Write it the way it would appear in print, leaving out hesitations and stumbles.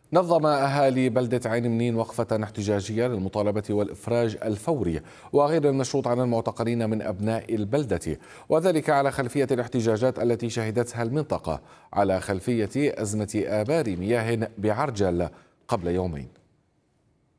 نظم أهالي بلدة عين منين وقفة احتجاجية للمطالبة والإفراج الفوري وغير المشروط عن المعتقلين من أبناء البلدة، وذلك على خلفية الاحتجاجات التي شهدتها المنطقة على خلفية أزمة آبار مياه بعرجل قبل يومين.